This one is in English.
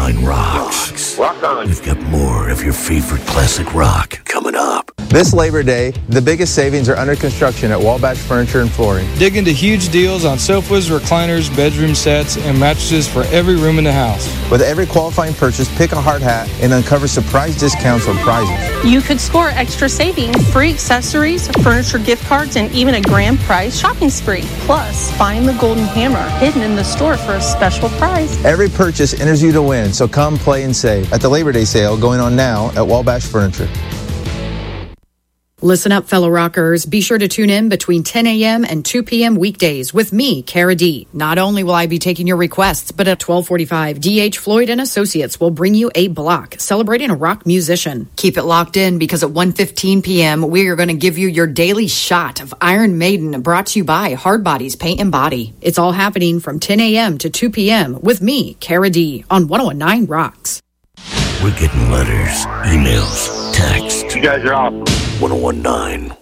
101.9 Rocks. Rock on. We've got more of your favorite classic rock coming up. This Labor Day, the biggest savings are under construction at Wabash Furniture and Flooring. Dig into huge deals on sofas, recliners, bedroom sets, and mattresses for every room in the house. With every qualifying purchase, pick a hard hat and uncover surprise discounts on prizes. You could score extra savings, free accessories, furniture gift cards, and even a grand prize shopping spree. Plus, find the golden hammer hidden in the store for a special prize. Every purchase enters you to win, so come play and save at the Labor Day sale going on now at Wabash Furniture. Listen up, fellow rockers. Be sure to tune in between 10 a.m. and 2 p.m. weekdays with me, Cara D. Not only will I be taking your requests, but at 12:45, D.H. Floyd and Associates will bring you a block celebrating a rock musician. Keep it locked in because at 1:15 p.m., we are going to give you your daily shot of Iron Maiden brought to you by Hard Bodies Paint and Body. It's all happening from 10 a.m. to 2 p.m. with me, Cara D. on 101.9 Rocks. We're getting letters, emails, texts. You guys are awesome. 101.9